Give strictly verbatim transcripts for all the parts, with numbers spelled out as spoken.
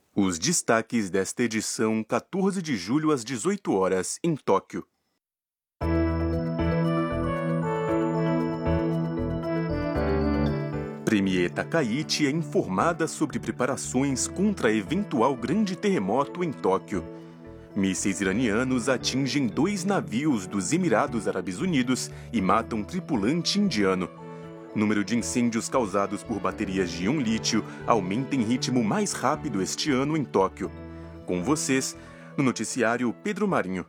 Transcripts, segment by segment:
Os destaques desta edição, quatorze de julho às dezoito horas, em Tóquio. Premier Takaichi é informada sobre preparações contra eventual grande terremoto em Tóquio. Mísseis iranianos atingem dois navios dos Emirados Árabes Unidos e matam tripulante indiano. Número de incêndios causados por baterias de íon-lítio aumenta em ritmo mais rápido este ano em Tóquio. Com vocês, no noticiário Pedro Marinho.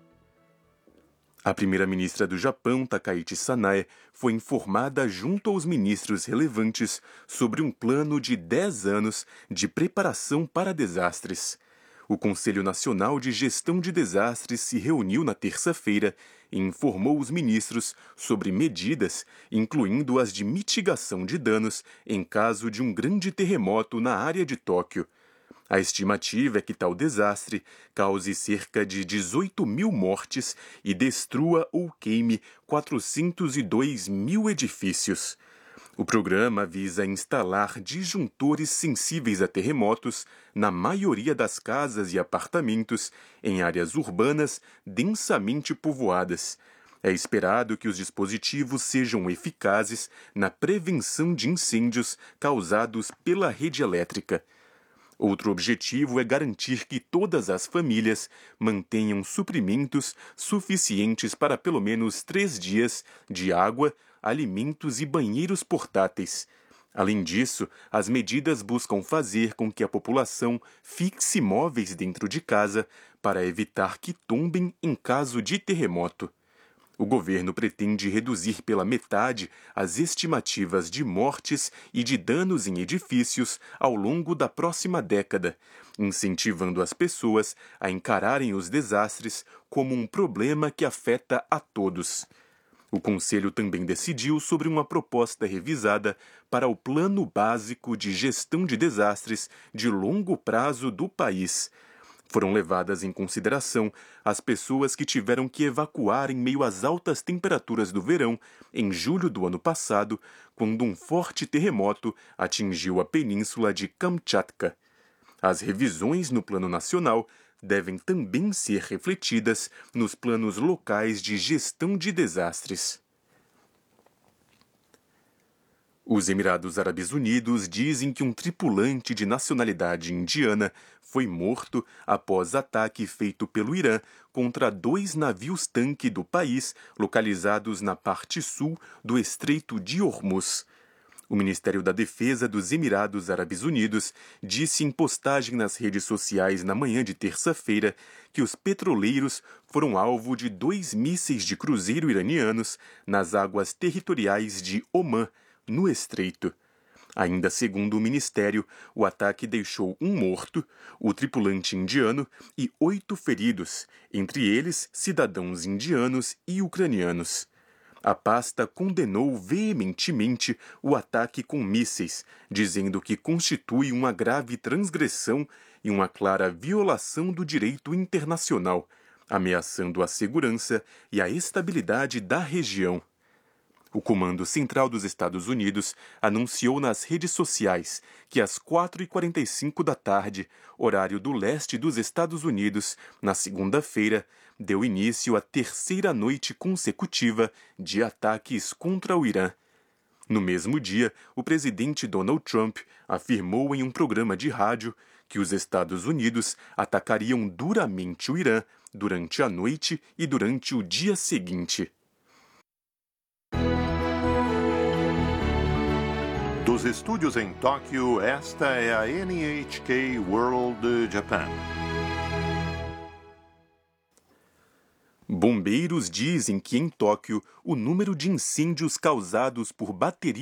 A primeira-ministra do Japão, Takaichi Sanae, foi informada junto aos ministros relevantes sobre um plano de dez anos de preparação para desastres. O Conselho Nacional de Gestão de Desastres se reuniu na terça-feira e informou os ministros sobre medidas, incluindo as de mitigação de danos em caso de um grande terremoto na área de Tóquio. A estimativa é que tal desastre cause cerca de dezoito mil mortes e destrua ou queime quatrocentos e dois mil edifícios. O programa visa instalar disjuntores sensíveis a terremotos na maioria das casas e apartamentos em áreas urbanas densamente povoadas. É esperado que os dispositivos sejam eficazes na prevenção de incêndios causados pela rede elétrica. Outro objetivo é garantir que todas as famílias mantenham suprimentos suficientes para pelo menos três dias de água, alimentos e banheiros portáteis. Além disso, as medidas buscam fazer com que a população fixe móveis dentro de casa para evitar que tombem em caso de terremoto. O governo pretende reduzir pela metade as estimativas de mortes e de danos em edifícios ao longo da próxima década, incentivando as pessoas a encararem os desastres como um problema que afeta a todos. O Conselho também decidiu sobre uma proposta revisada para o Plano Básico de Gestão de Desastres de longo prazo do país. Foram levadas em consideração as pessoas que tiveram que evacuar em meio às altas temperaturas do verão em julho do ano passado, quando um forte terremoto atingiu a península de Kamchatka. As revisões no plano nacional devem também ser refletidas nos planos locais de gestão de desastres. Os Emirados Árabes Unidos dizem que um tripulante de nacionalidade indiana foi morto após ataque feito pelo Irã contra dois navios-tanque do país localizados na parte sul do Estreito de Hormuz. O Ministério da Defesa dos Emirados Árabes Unidos disse em postagem nas redes sociais na manhã de terça-feira que os petroleiros foram alvo de dois mísseis de cruzeiro iranianos nas águas territoriais de Omã, no Estreito. Ainda segundo o Ministério, o ataque deixou um morto, o tripulante indiano, e oito feridos, entre eles cidadãos indianos e ucranianos. A pasta condenou veementemente o ataque com mísseis, dizendo que constitui uma grave transgressão e uma clara violação do direito internacional, ameaçando a segurança e a estabilidade da região. O Comando Central dos Estados Unidos anunciou nas redes sociais que às quatro e quarenta e cinco da tarde, horário do leste dos Estados Unidos, na segunda-feira, deu início à terceira noite consecutiva de ataques contra o Irã. No mesmo dia, o presidente Donald Trump afirmou em um programa de rádio que os Estados Unidos atacariam duramente o Irã durante a noite e durante o dia seguinte. Dos estúdios em Tóquio, esta é a N H K World Japan. Bombeiros dizem que em Tóquio o número de incêndios causados por baterias